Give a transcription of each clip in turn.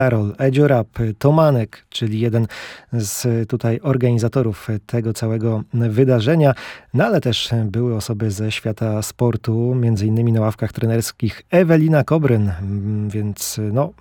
Karol Edziorab, Tomanek, czyli jeden z tutaj organizatorów tego całego wydarzenia, no ale też były osoby ze świata sportu, między innymi na ławkach trenerskich Ewelina Kobryn, więc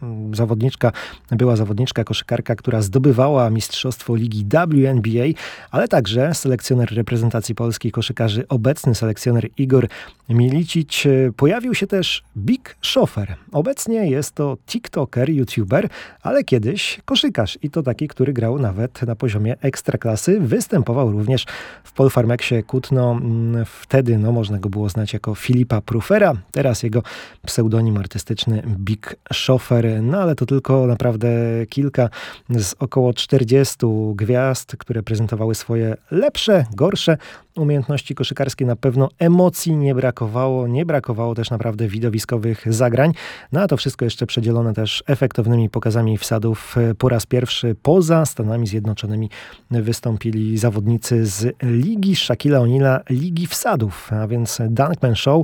była zawodniczka, koszykarka, która zdobywała mistrzostwo ligi WNBA, ale także selekcjoner reprezentacji polskiej koszykarzy, obecny selekcjoner Igor Milicic. Pojawił się też Big Szofer. Obecnie jest to tiktoker, youtuber, ale kiedyś koszykarz i to taki, który grał nawet na poziomie ekstraklasy. Występował również w Polfarmeksie Kutno. Wtedy można go było znać jako Filipa Prufera. Teraz jego pseudonim artystyczny Big Szofer. No ale to tylko naprawdę kilka z około 40 gwiazd, które prezentowały swoje lepsze, gorsze umiejętności koszykarskie. Na pewno emocji nie brakowało. Nie brakowało też naprawdę widowiskowych zagrań. No a to wszystko jeszcze przedzielone też efektownymi pokazami wsadów. Po raz pierwszy poza Stanami Zjednoczonymi wystąpili zawodnicy z ligi Shaquilla O'Neala, ligi wsadów, a więc Dunkman Show.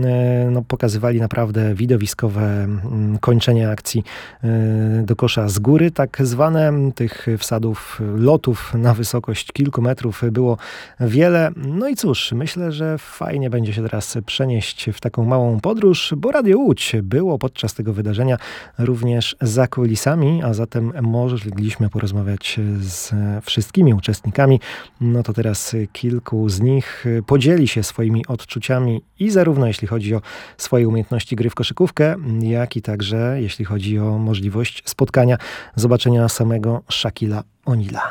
Pokazywali naprawdę widowiskowe kończenie akcji do kosza z góry, tak zwane. Tych wsadów, lotów na wysokość kilku metrów było wiele. No i cóż, myślę, że fajnie będzie się teraz przenieść w taką małą podróż, bo Radio Łódź było podczas tego wydarzenia również za kulisami, a zatem mogliśmy porozmawiać z wszystkimi uczestnikami. No to teraz kilku z nich podzieli się swoimi odczuciami i zarówno jeśli chodzi o swoje umiejętności gry w koszykówkę, jak i także jeśli chodzi o możliwość spotkania, zobaczenia samego Shaquilla O'Neala.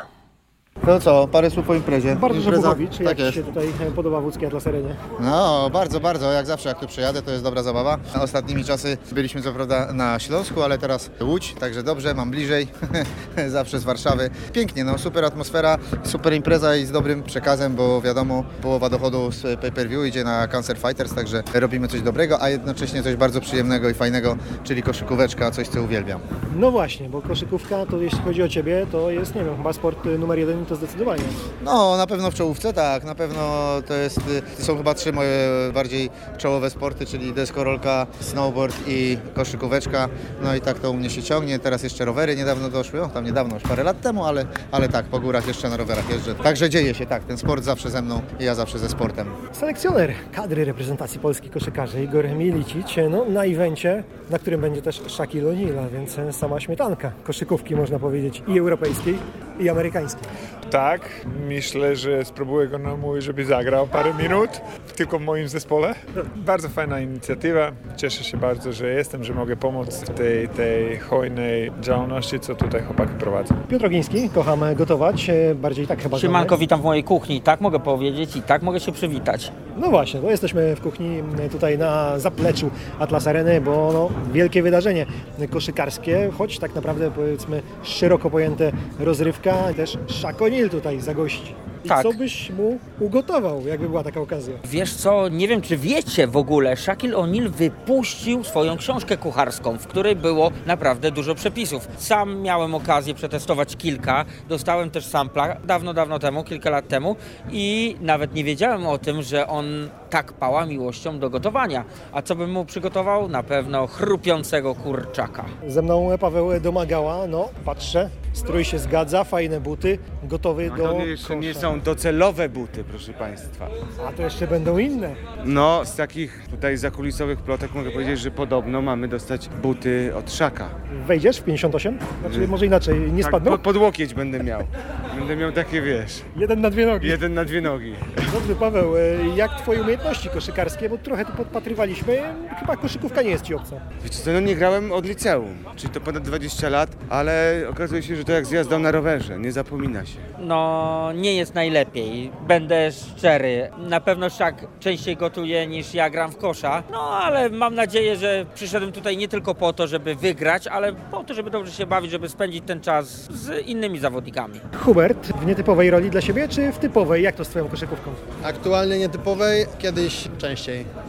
No co, parę słów po imprezie. Bardzo Żobuchowicz, jak tak Ci się tutaj podoba w łódzkiej Atlas Arenie? No, bardzo, jak zawsze jak tu przyjadę, to jest dobra zabawa. Ostatnimi czasy byliśmy co prawda na Śląsku, ale teraz Łódź, także dobrze, mam bliżej, zawsze z Warszawy. Pięknie, super atmosfera, super impreza i z dobrym przekazem, bo wiadomo, połowa dochodu z pay-per-view idzie na Cancer Fighters, także robimy coś dobrego, a jednocześnie coś bardzo przyjemnego i fajnego, czyli koszykóweczka, coś co uwielbiam. No właśnie, bo koszykówka, to jeśli chodzi o Ciebie, to jest, nie wiem, chyba sport numer 1 to zdecydowanie. No, na pewno w czołówce, tak, na pewno to są chyba 3 moje bardziej czołowe sporty, czyli deskorolka, snowboard i koszykóweczka. No i tak to u mnie się ciągnie. Teraz jeszcze rowery niedawno doszły, tam niedawno, już parę lat temu, ale tak, po górach jeszcze na rowerach jeżdżę. Także dzieje się, tak, ten sport zawsze ze mną i ja zawsze ze sportem. Selekcjoner kadry reprezentacji polskiej koszykarzy Igor Milicic, na evencie, na którym będzie też Shaquille O'Neal, więc sama śmietanka koszykówki, można powiedzieć, i europejskiej, i amerykańskiej. Tak, myślę, że spróbuję go namówić, żeby zagrał parę minut, tylko w moim zespole. Bardzo fajna inicjatywa, cieszę się bardzo, że jestem, że mogę pomóc w tej hojnej działalności, co tutaj chłopaki prowadzą. Piotr Ogiński, kocham gotować, bardziej tak chyba. Siemanko, witam w mojej kuchni, tak mogę powiedzieć i tak mogę się przywitać. No właśnie, to jesteśmy w kuchni tutaj na zapleczu Atlas Areny, bo wielkie wydarzenie koszykarskie, choć tak naprawdę powiedzmy szeroko pojęte rozrywka, też Shaq O'Neal tutaj zagości. I tak. Co byś mu ugotował, jakby była taka okazja? Wiesz co, nie wiem czy wiecie w ogóle, Shaquille O'Neal wypuścił swoją książkę kucharską, w której było naprawdę dużo przepisów. Sam miałem okazję przetestować kilka, dostałem też sampla dawno temu, kilka lat temu i nawet nie wiedziałem o tym, że on tak pała miłością do gotowania. A co bym mu przygotował? Na pewno chrupiącego kurczaka. Ze mną Paweł Domagała, patrzę, strój się zgadza, fajne buty, gotowy do to jeszcze nie są docelowe buty, proszę Państwa. A to jeszcze będą inne. No, z takich tutaj zakulisowych plotek mogę powiedzieć, że podobno mamy dostać buty od Shaq'a. Wejdziesz w 58? Znaczy może inaczej, nie spadną? Pod łokieć będę miał. Będę miał takie, wiesz... 1 na 2 nogi. 1 na 2 nogi. Dobrze, Paweł, jak Twoje umiejętności koszykarskie? Bo trochę tu podpatrywaliśmy, chyba koszykówka nie jest Ci obca. Wiecie co, nie grałem od liceum, czyli to ponad 20 lat, ale okazuje się, że to jak z jazdą na rowerze, nie zapomina się. No, nie jest najlepiej, będę szczery. Na pewno Shaq częściej gotuje niż ja gram w kosza, ale mam nadzieję, że przyszedłem tutaj nie tylko po to, żeby wygrać, ale po to, żeby dobrze się bawić, żeby spędzić ten czas z innymi zawodnikami. Hubert, w nietypowej roli dla siebie, czy w typowej? Jak to z Twoją koszykówką? Aktualnie nietypowej, kiedyś częściej.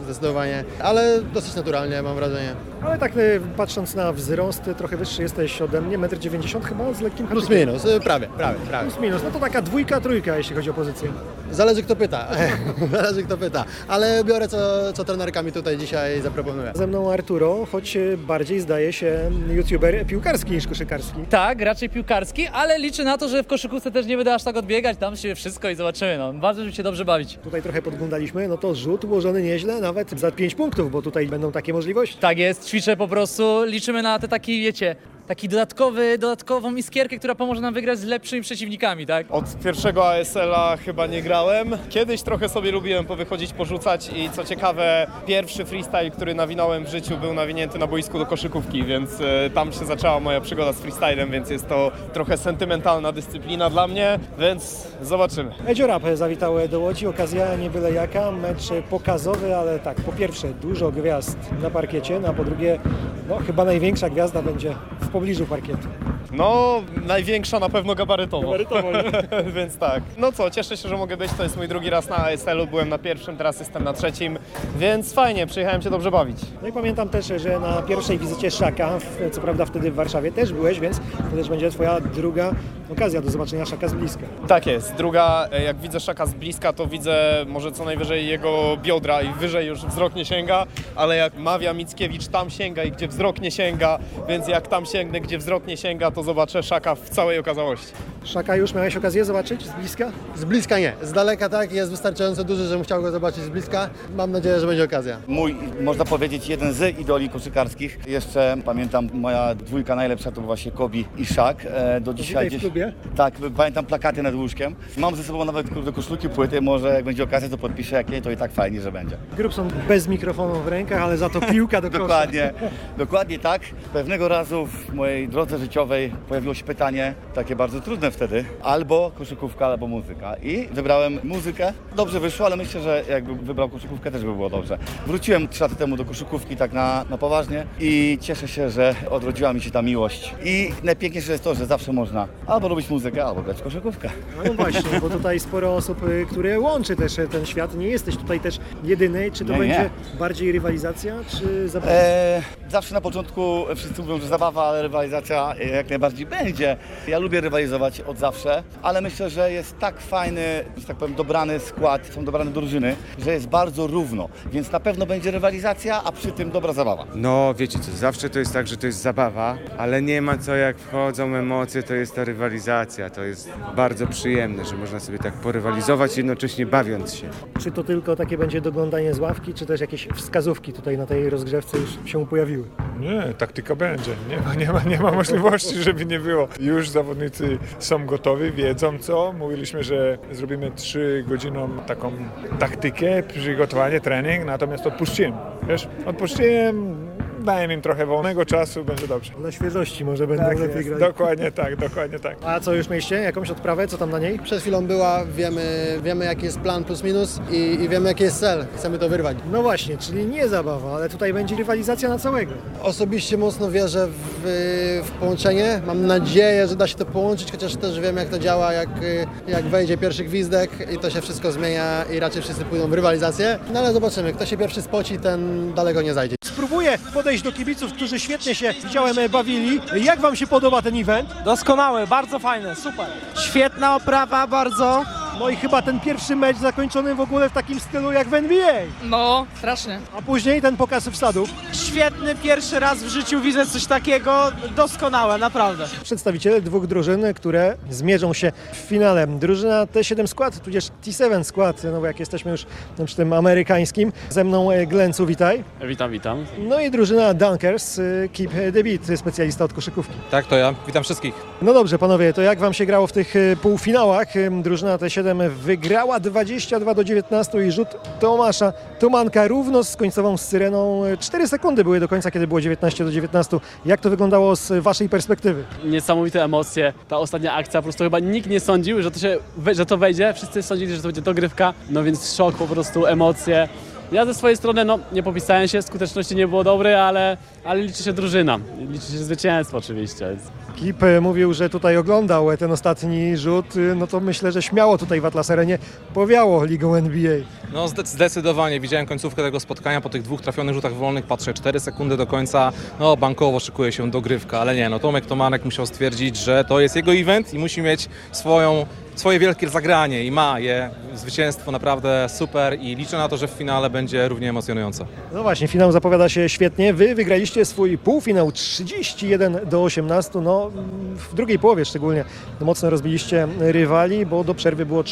zdecydowanie, ale dosyć naturalnie mam wrażenie. Ale tak patrząc na wzrost, trochę wyższy jesteś ode mnie, 1,90 m chyba z lekkim Plus haczykiem. minus, prawie. Plus minus, no to taka dwójka, trójka, jeśli chodzi o pozycję. Zależy kto pyta, zależy kto pyta, ale biorę co trenerka mi tutaj dzisiaj zaproponuje. Ze mną Arturo, choć bardziej zdaje się youtuber piłkarski niż koszykarski. Tak, raczej piłkarski, ale liczę na to, że w koszykówce też nie będę aż tak odbiegać, tam się wszystko i zobaczymy. No. Ważne, żeby się dobrze bawić. Tutaj trochę podglądaliśmy, no to rzut ułożony nieźle, nawet za 5 punktów, bo tutaj będą takie możliwości. Tak jest, ćwiczę po prostu, liczymy na te taki, wiecie, taki dodatkową iskierkę, która pomoże nam wygrać z lepszymi przeciwnikami, tak? Od pierwszego ASL-a chyba nie grałem. Kiedyś trochę sobie lubiłem powychodzić, porzucać i co ciekawe, pierwszy freestyle, który nawinąłem w życiu, był nawinięty na boisku do koszykówki, więc tam się zaczęła moja przygoda z freestylem, więc jest to trochę sentymentalna dyscyplina dla mnie, więc zobaczymy. Edzio Rap zawitał do Łodzi, okazja nie byle jaka, mecz pokazowy, ale tak, po pierwsze dużo gwiazd na parkiecie, no a po drugie, no chyba największa gwiazda będzie w pobliżu parkietu. No, największa na pewno gabarytowo. Więc tak. No co, cieszę się, że mogę być. To jest mój drugi raz na ASL-u. Byłem na pierwszym, teraz jestem na trzecim. Więc fajnie, przyjechałem się dobrze bawić. No i pamiętam też, że na pierwszej wizycie Szaka, co prawda wtedy w Warszawie też byłeś, więc to też będzie twoja druga okazja do zobaczenia Szaka z bliska. Tak jest. Druga, jak widzę Szaka z bliska, to widzę może co najwyżej jego biodra i wyżej już wzrok nie sięga, ale jak mawia Mickiewicz, tam sięga i gdzie wzrok nie sięga, więc jak tam sięgnę, gdzie wzrok nie sięga, to zobaczę Szaka w całej okazałości. Szaka już miałeś okazję zobaczyć z bliska? Z bliska nie, z daleka tak, jest wystarczająco duży, żebym chciał go zobaczyć z bliska. Mam nadzieję, że będzie okazja. Mój, można powiedzieć, jeden z idoli koszykarskich. Jeszcze pamiętam, moja dwójka najlepsza to był właśnie Kobi i Szak. Do dzisiaj w klubie? Tak, pamiętam plakaty nad łóżkiem. Mam ze sobą nawet do koszulki płyty, może jak będzie okazja, to podpiszę jakie, to i tak fajnie, że będzie. Grubson bez mikrofonu w rękach, ale za to piłka do kosza. Dokładnie tak. Pewnego razu w mojej drodze życiowej pojawiło się pytanie, takie bardzo trudne wtedy, albo koszykówka, albo muzyka. I wybrałem muzykę. Dobrze wyszło, ale myślę, że jakbym wybrał koszykówkę, też by było dobrze. Wróciłem 3 lata temu do koszykówki tak na poważnie i cieszę się, że odrodziła mi się ta miłość. I najpiękniejsze jest to, że zawsze można albo robić muzykę, albo grać w koszykówkę. No właśnie, bo tutaj sporo osób, które łączy też ten świat. Nie jesteś tutaj też jedyny. Czy to będzie bardziej rywalizacja, czy zabawa? Zawsze na początku wszyscy mówią, że zabawa, ale rywalizacja jak najbardziej będzie. Ja lubię rywalizować od zawsze, ale myślę, że jest tak fajny, że tak powiem, dobrany skład, są dobrane drużyny, że jest bardzo równo, więc na pewno będzie rywalizacja, a przy tym dobra zabawa. No wiecie co, zawsze to jest tak, że to jest zabawa, ale nie ma co jak wchodzą emocje, to jest ta rywalizacja, to jest bardzo przyjemne, że można sobie tak porywalizować jednocześnie bawiąc się. Czy to tylko takie będzie doglądanie z ławki, czy też jakieś wskazówki tutaj na tej rozgrzewce już się pojawiły? Nie, taktyka będzie. Nie ma możliwości, żeby nie było. Już zawodnicy są gotowi, wiedzą co. Mówiliśmy, że zrobimy 3 godziną taką taktykę, przygotowanie, trening, natomiast odpuściłem. Wiesz, daję im trochę wolnego czasu, będzie dobrze. Dla świeżości może będą Tak lepiej jest, grać. dokładnie tak. A co, już mieliście? Jakąś odprawę? Co tam na niej? Przed chwilą była, wiemy jaki jest plan plus minus i wiemy jaki jest cel. Chcemy to wyrwać. No właśnie, czyli nie zabawa, ale tutaj będzie rywalizacja na całego. Osobiście mocno wierzę w połączenie. Mam nadzieję, że da się to połączyć, chociaż też wiem jak to działa, jak wejdzie pierwszy gwizdek i to się wszystko zmienia i raczej wszyscy pójdą w rywalizację. No ale zobaczymy, kto się pierwszy spoci, ten daleko nie zajdzie. Spróbuję podejść do kibiców, którzy świetnie się, widziałem, bawili. Jak wam się podoba ten event? Doskonałe, bardzo fajne, super. Świetna oprawa, bardzo. No i chyba ten pierwszy mecz zakończony w ogóle w takim stylu jak w NBA. No, strasznie. A później ten pokaz wsadów. Świetny, pierwszy raz w życiu widzę coś takiego, doskonałe, naprawdę. Przedstawiciele 2 drużyn, które zmierzą się w finale. Drużyna T7 skład, tudzież T7 skład, no bo jak jesteśmy już przy tym amerykańskim. Ze mną Glencu, witaj. Witam. No i drużyna Dunkers, Keep the Beat, specjalista od koszykówki. Tak, to ja. Witam wszystkich. No dobrze, panowie, to jak wam się grało w tych półfinałach? Drużyna T7 wygrała 22-19 i rzut Tomasza Tomanka równo z końcową syreną. 4 sekundy były do końca, kiedy było 19-19. Jak to wyglądało z waszej perspektywy? Niesamowite emocje. Ta ostatnia akcja, po prostu chyba nikt nie sądził, że to wejdzie. Wszyscy sądzili, że to będzie dogrywka. No więc szok, po prostu emocje. Ja ze swojej strony nie popisałem się, skuteczności nie było dobrej, ale liczy się drużyna, liczy się zwycięstwo oczywiście. Kip mówił, że tutaj oglądał ten ostatni rzut, no to myślę, że śmiało tutaj w Atlas Arenie powiało ligą NBA. No zdecydowanie, widziałem końcówkę tego spotkania po tych 2 trafionych rzutach wolnych, patrzę 4 sekundy do końca, bankowo szykuje się dogrywka, ale nie, Tomek Tomanek musiał stwierdzić, że to jest jego event i musi mieć swoje wielkie zagranie i ma je. Zwycięstwo naprawdę super i liczę na to, że w finale będzie równie emocjonujące. No właśnie, finał zapowiada się świetnie. Wy wygraliście swój półfinał 31-18, no w drugiej połowie szczególnie mocno rozbiliście rywali, bo do przerwy było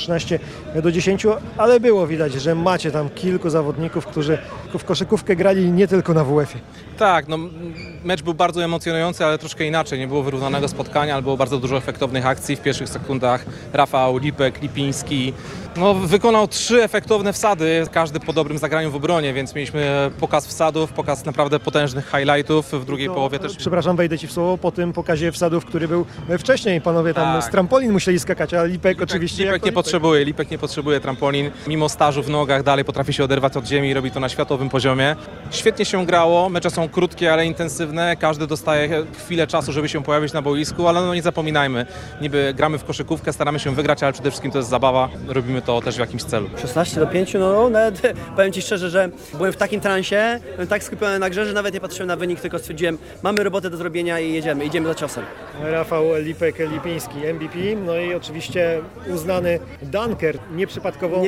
13-10, ale było widać, że macie tam kilku zawodników, którzy w koszykówkę grali nie tylko na WF-ie. Tak, mecz był bardzo emocjonujący, ale troszkę inaczej. Nie było wyrównanego spotkania, ale było bardzo dużo efektownych akcji w pierwszych sekundach. Rafał, Lipek, Lipiński. Wykonał 3 efektowne wsady, każdy po dobrym zagraniu w obronie, więc mieliśmy pokaz wsadów, pokaz naprawdę potężnych highlightów. W drugiej połowie też... Przepraszam, wejdę Ci w słowo, po tym pokazie wsadów, który był wcześniej, panowie tam z trampolin musieli skakać, a Lipek oczywiście... Lipek nie potrzebuje trampolin. Mimo stażu w nogach dalej potrafi się oderwać od ziemi i robi to na światowym poziomie. Świetnie się grało, mecze są krótkie, ale intensywne. Każdy dostaje chwilę czasu, żeby się pojawić na boisku, ale nie zapominajmy. Niby gramy w koszykówkę, staramy się wygrać, ale przede wszystkim to jest zabawa. Robimy to też w jakimś celu. 16-5, nawet powiem Ci szczerze, że byłem w takim transie, byłem tak skupiony na grze, że nawet nie patrzyłem na wynik, tylko stwierdziłem, mamy robotę do zrobienia i idziemy za ciosem. Rafał, Lipek, Lipiński, MVP, no i oczywiście uznany dunker, nieprzypadkowo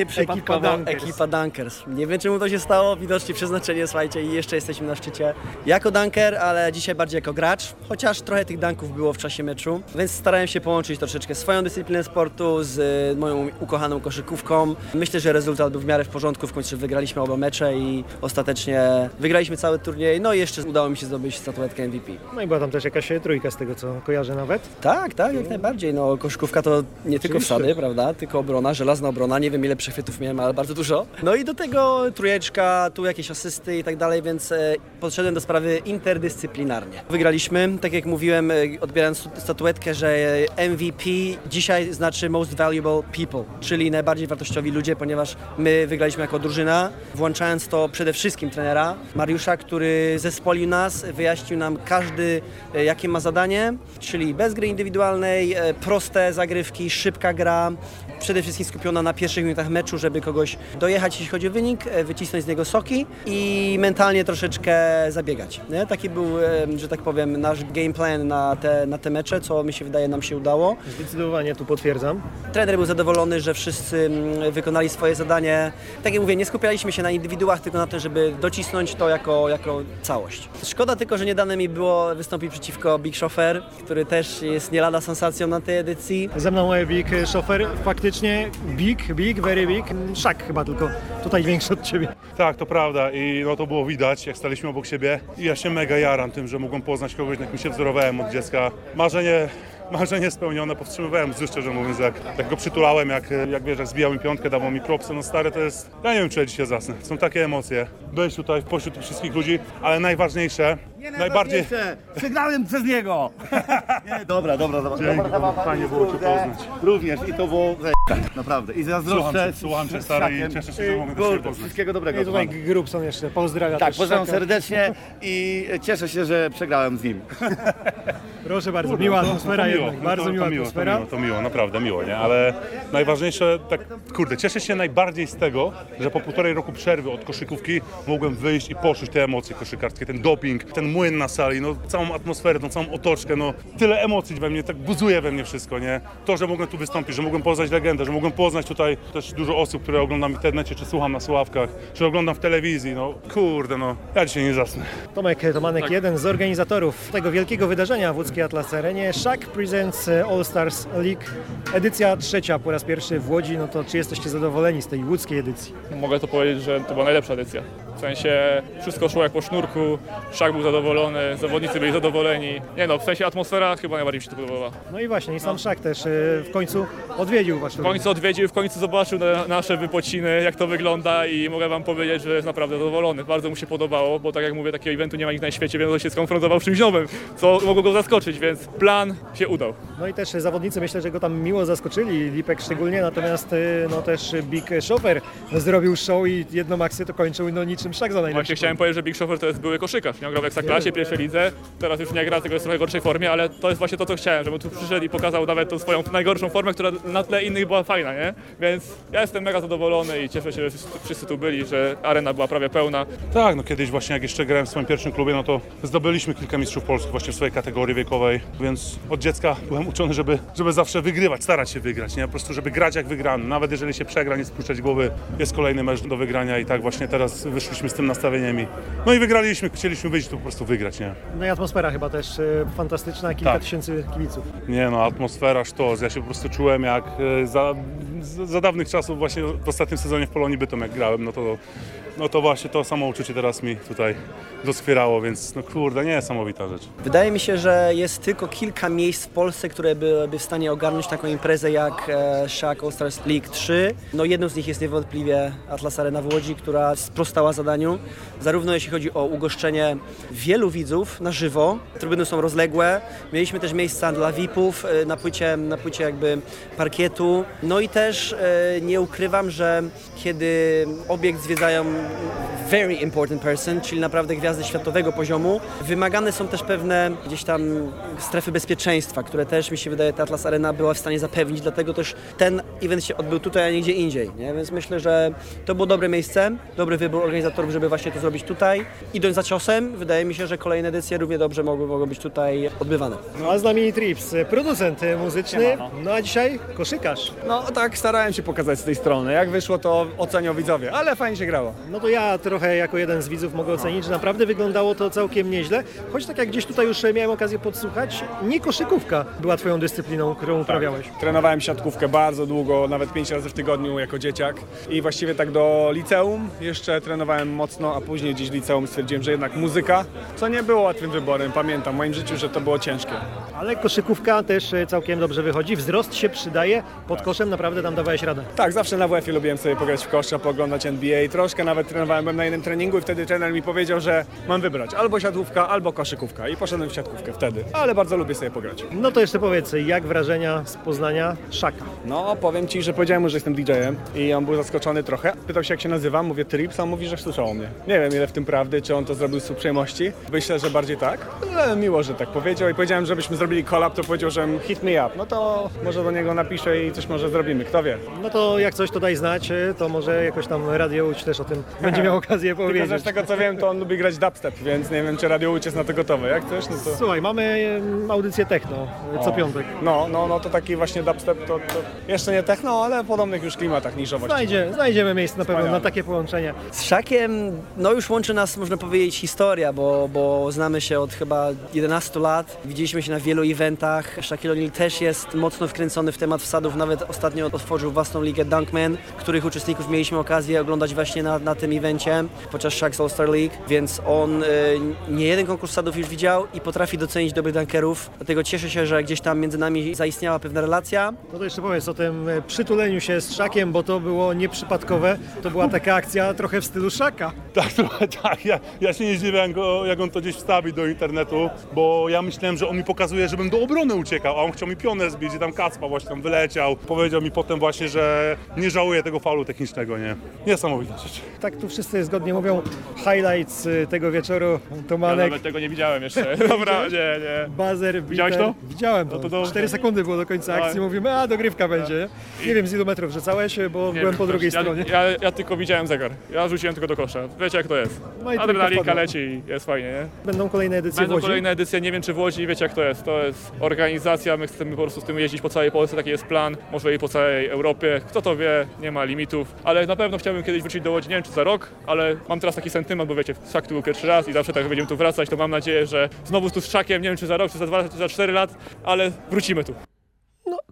ekipa Dunkers. Nie wiem, czemu to się stało, widocznie przeznaczenie, słuchajcie, i jeszcze jesteśmy na szczycie. Jako dunker, ale dzisiaj bardziej jako gracz, chociaż trochę tych dunków było w czasie meczu, więc starałem się połączyć troszeczkę swoją dyscyplinę sportu z moją ukochaną koszykówką. Myślę, że rezultat był w miarę w porządku, w końcu wygraliśmy oba mecze i ostatecznie wygraliśmy cały turniej, no i jeszcze udało mi się zdobyć statuetkę MVP. No i była tam też jakaś trójka z tego, co kojarzę nawet. Tak, jak najbardziej. No, koszykówka to nie tylko wsady, prawda, tylko obrona, żelazna obrona, nie wiem ile przechwytów miałem, ale bardzo dużo. No i do tego trójeczka, tu jakieś asysty i tak dalej, więc podszedłem do sprawy interdyscyplinarnie. Wygraliśmy, tak jak mówiłem, odbierając statuetkę, że MVP dzisiaj znaczy Most Valuable People, czyli najbardziej wartościowi ludzie, ponieważ my wygraliśmy jako drużyna, włączając to przede wszystkim trenera Mariusza, który zespolił nas, wyjaśnił nam każdy jakie ma zadanie, czyli bez gry indywidualnej, proste zagrywki, szybka gra, przede wszystkim skupiona na pierwszych minutach meczu, żeby kogoś dojechać, jeśli chodzi o wynik, wycisnąć z niego soki i mentalnie troszeczkę zabiegać. Nie? Taki był, że tak powiem, nasz game plan na te mecze, co mi się wydaje nam się udało. Zdecydowanie tu potwierdzam. Trener był zadowolony, że wszyscy wykonali swoje zadanie. Tak jak mówię, nie skupialiśmy się na indywiduach, tylko na tym, żeby docisnąć to jako całość. Szkoda tylko, że nie dane mi było wystąpić przeciwko Big Chauffeur, który też jest nie lada sensacją na tej edycji. Ze mną Big Chauffeur, faktycznie big, very big. Szak chyba tylko tutaj większy od Ciebie. Tak, to prawda i to było widać, jak staliśmy obok siebie i ja się mega jaram tym, że mogłem poznać kogoś, na kim się wzorowałem od dziecka. Marzenie spełnione, powstrzymywałem wzrok, szczerze mówiąc, jak go przytulałem, jak wiesz, jak zbijał mi piątkę, dawał mi propsy, stary, to jest, ja nie wiem, czy ja dzisiaj zasnę, są takie emocje, być tutaj pośród tych wszystkich ludzi, ale najważniejsze, najbardziej... Przegrałem przez niego! Dobra. Dzięki, fajnie było Cię poznać. Również i to było naprawdę. I zazdroszczę. Słucham Cię, stary, i cieszę się, że mogę do Ciebie poznać. Wszystkiego dobrego. I tutaj Grubson jeszcze pozdrawia. Tak, pozdrawiam serdecznie i cieszę się, że przegrałem z nim. Proszę bardzo, miła atmosfera jednak, bardzo miła atmosfera. To miło, naprawdę miło, nie? Ale najważniejsze, cieszę się najbardziej z tego, że po 1,5 roku przerwy od koszykówki mogłem wyjść i poczuć te emocje koszykarskie, ten doping, ten młyn na sali, całą atmosferę, tą całą otoczkę, tyle emocji we mnie, tak buzuje we mnie wszystko, nie? To, że mogłem tu wystąpić, że mogłem poznać legendę, że mogłem poznać tutaj też dużo osób, które oglądam w internecie, czy słucham na słuchawkach, czy oglądam w telewizji, ja dzisiaj nie zasnę. Tomek Tomanek, jeden z organizatorów tego wielkiego wydarzenia w łódzkiej Atlas Arenie. Shaq Presents All Stars League, edycja 3 po raz pierwszy w Łodzi. To czy jesteście zadowoleni z tej łódzkiej edycji? Mogę to powiedzieć, że to była najlepsza edycja. W sensie wszystko szło jak po sznurku, Szak był zadowolony, zawodnicy byli zadowoleni. Nie no, w sensie atmosfera chyba najbardziej mi się to podobała. No i właśnie, i sam Szak też w końcu odwiedził wasz turniej. W końcu zobaczył nasze wypociny, jak to wygląda i mogę wam powiedzieć, że jest naprawdę zadowolony. Bardzo mu się podobało, bo tak jak mówię, takiego eventu nie ma nikt na świecie, więc on się skonfrontował z czymś nowym, co mogło go zaskoczyć, więc plan się udał. No i też zawodnicy myślę, że go tam miło zaskoczyli, Lipek szczególnie, natomiast no też Big Shoffer zrobił show i jednomaksy to kończył no niczym Szak za najlepszy. Właśnie chciałem powiedzieć, że Big Shoffer to jest były koszykarz, nie grał w Ekstraklasie, pierwszej lidze, teraz już nie gra, tylko jest w trochę gorszej formie, ale to jest właśnie to, co chciałem, żeby tu przyszedł i pokazał nawet tą swoją najgorszą formę, która na tle innych była fajna, nie? Więc ja jestem mega zadowolony i cieszę się, że wszyscy tu byli, że arena była prawie pełna. Tak, no kiedyś właśnie jak jeszcze grałem w swoim pierwszym klubie, no to zdobyliśmy kilka mistrzów polskich właśnie w swojej kategorii wiekowej, więc od dziecka byłem uczony, żeby zawsze wygrywać, starać się wygrać, nie? Po prostu, żeby grać jak wygrany. Nawet jeżeli się przegra, nie spuszczać głowy, jest kolejny mecz do wygrania i tak właśnie teraz wyszliśmy z tym nastawieniem no i wygraliśmy, chcieliśmy wyjść tu po prostu wygrać, nie? No i atmosfera chyba też fantastyczna, kilka tysięcy kibiców. Nie no, atmosfera, sztos. Ja się po prostu czułem jak za dawnych czasów właśnie w ostatnim sezonie w Polonii Bytom jak grałem, no to właśnie to samo uczucie teraz mi tutaj doskwierało, więc no kurde, niesamowita rzecz. Wydaje mi się, że jest tylko kilka miejsc w Polsce, które byłyby w stanie ogarnąć taką imprezę jak Szak All Stars League 3. No jedną z nich jest niewątpliwie Atlas Arena w Łodzi, która sprostała zadaniu. Zarówno jeśli chodzi o ugoszczenie wielu widzów na żywo, trybuny są rozległe. Mieliśmy też miejsca dla VIP-ów na płycie jakby parkietu. No i też nie ukrywam, że kiedy obiekt zwiedzają very important person, czyli naprawdę gwiazdy światowego poziomu, wymagane są też pewne gdzieś tam strefy bezpieczeństwa, które też mi się wydaje, ta Atlas Arena była w stanie zapewnić, dlatego też ten event się odbył tutaj, a nie gdzie indziej, nie? Więc myślę, że to było dobre miejsce, dobry wybór organizatorów, żeby właśnie to zrobić tutaj. Idąc za ciosem, wydaje mi się, że kolejne edycje równie dobrze mogły być tutaj odbywane. No a z nami Trips, producent muzyczny, no a dzisiaj koszykarz. No tak, starałem się pokazać z tej strony. Jak wyszło, to ocenią widzowie, ale fajnie się grało. No to ja trochę jako jeden z widzów mogę ocenić, że naprawdę wyglądało to całkiem nieźle, choć tak jak gdzieś tutaj już miałem okazję podsłuchać, nie koszykówka była twoją dyscypliną, którą uprawiałeś. Trenowałem siatkówkę bardzo długo, nawet 5 razy w tygodniu jako dzieciak i właściwie tak do liceum jeszcze trenowałem mocno, a później gdzieś w liceum stwierdziłem, że jednak muzyka, co nie było łatwym wyborem, pamiętam w moim życiu, że to było ciężkie. Ale koszykówka też całkiem dobrze wychodzi, wzrost się przydaje, pod koszem naprawdę tam dawałeś radę. Tak, zawsze na WF-ie lubiłem sobie pograć w kosza, pooglądać NBA, troszkę nawet trenowałem na jednym treningu i wtedy trener mi powiedział, że mam wybrać albo siatkówka, albo koszykówka i poszedłem w siatkówkę wtedy, ale bardzo lubię sobie pograć. No to jeszcze powiedz, jak wrażenia z Poznania Szaka? No powiem Ci, że powiedziałem mu, że jestem DJ-em i on był zaskoczony trochę. Pytał się jak się nazywam, mówię Trips, a on mówi, że słyszał o mnie. Nie wiem ile w tym prawdy, czy on to zrobił z uprzejmości. Myślę, że bardziej tak, ale miło, że tak powiedział i powiedziałem, żebyśmy zrobili collab, to powiedział, że hit me up. No to może do niego napiszę i coś może zrobimy, kto wie. No to jak coś to daj znać, to może jakoś tam Radio Łódź też o tym będzie miał okazję powiedzieć. Tylko z tego co wiem, to on lubi grać dubstep, więc nie wiem, czy Radio Łódź jest na to gotowe. Jak coś, no to... Słuchaj, mamy audycję techno co piątek. No to taki właśnie dubstep, to jeszcze nie techno, ale w podobnych już klimatach niszowości. Znajdziemy miejsce na pewno na takie połączenia. Z Szakiem, no już łączy nas, można powiedzieć, historia, bo znamy się od chyba 11 lat. Widzieliśmy się na wielu eventach. Shaquille O'Neal też jest mocno wkręcony w temat wsadów, nawet ostatnio otworzył własną ligę Dunkman, których uczestników mieliśmy okazję oglądać właśnie na tym evencie podczas Shaq's All Star League, więc on nie jeden konkurs wsadów już widział i potrafi docenić dobrych dunkerów, dlatego cieszę się, że gdzieś tam między nami zaistniała pewna relacja. No to jeszcze powiedz o tym przytuleniu się z Szakiem, bo to było nieprzypadkowe, to była taka akcja trochę w stylu Szaka. Tak, trochę tak. Ja się nie zdziwiałem, jak on to gdzieś wstawi do internetu, bo ja myślałem, że on mi pokazuje, żebym do obrony uciekał, a on chciał mi pionę zbić i tam Kacpa właśnie tam wyleciał. Powiedział mi potem właśnie, że nie żałuje tego faulu technicznego, nie? Niesamowita rzecz. Tak tu wszyscy zgodnie mówią, highlights tego wieczoru, Tomanek. Ja nawet tego nie widziałem jeszcze. Dobra, nie. Buzzer, widziałeś to? Widziałem to. No to 4 sekundy było do końca akcji, mówimy, dogrywka będzie. Nie wiem z ilu metrów rzucałeś, bo byłem po drugiej stronie. Ja tylko widziałem zegar. Ja rzuciłem tylko do kosza. Wiecie jak to jest. No i adrenalinka leci i jest fajnie, nie? Będą kolejne edycje w Łodzi? Kolejne edycje, nie wiem czy w Łodzi, wiecie jak to jest. To jest organizacja, my chcemy po prostu z tym jeździć po całej Polsce, taki jest plan. Może i po całej Europie. Kto to wie, nie ma limitów. Ale na pewno chciałbym kiedyś wrócić do Łodzi, nie wiem czy za rok, ale mam teraz taki sentyment, bo wiecie, Szak tu był pierwszy raz i zawsze tak będziemy tu wracać, to mam nadzieję, że znowu tu z Szakiem, nie wiem czy za rok, czy za 2, czy za 4 lat, ale wrócimy tu. No,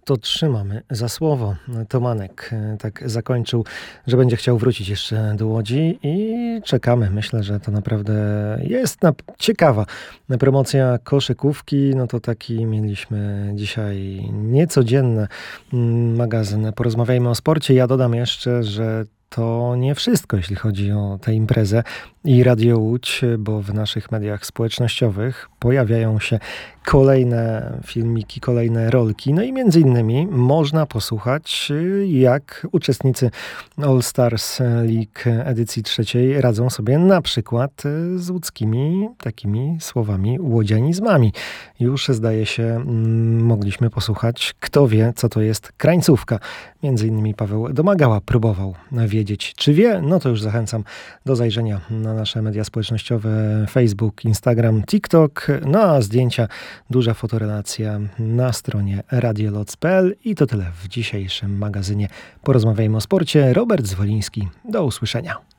to trzymamy za słowo. Tomanek tak zakończył, że będzie chciał wrócić jeszcze do Łodzi i czekamy. Myślę, że to naprawdę jest ciekawa promocja koszykówki. No to taki mieliśmy dzisiaj niecodzienny magazyn. Porozmawiajmy o sporcie. Ja dodam jeszcze, że to nie wszystko, jeśli chodzi o tę imprezę i Radio Łódź, bo w naszych mediach społecznościowych pojawiają się kolejne filmiki, kolejne rolki. No i między innymi można posłuchać, jak uczestnicy All Stars League edycji 3 radzą sobie na przykład z łódzkimi takimi słowami, łodzianizmami. Już zdaje się mogliśmy posłuchać, kto wie, co to jest krańcówka. Między innymi Paweł Domagała próbował wiedzieć, czy wie. No to już zachęcam do zajrzenia na nasze media społecznościowe Facebook, Instagram, TikTok. No a zdjęcia, duża fotorelacja na stronie radioloc.pl. I to tyle w dzisiejszym magazynie Porozmawiajmy o sporcie. Robert Zwoliński. Do usłyszenia.